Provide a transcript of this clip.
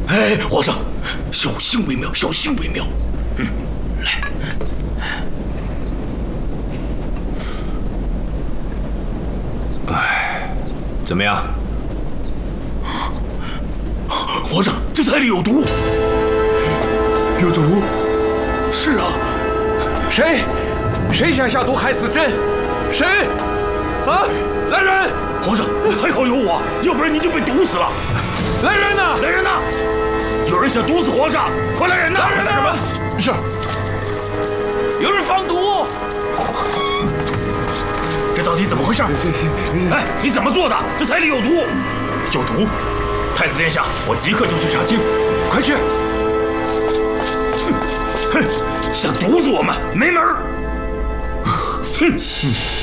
哎，皇上，小心为妙，小心为妙。来。 哎，怎么样？ 皇上，这菜里有毒。 有毒？ 是啊。 谁想下毒害死朕？谁？啊！来人！ 皇上，还好有我，要不然您就被毒死了。 来人呐！ 来人呐！有人想毒死皇上，快来人呐！ 来什么？是。有人放毒！ 这到底怎么回事？哎，你怎么做的？这菜里有毒！有毒！太子殿下，我即刻就去查清。 快去！ 哼，想毒死我们，没门儿！哼！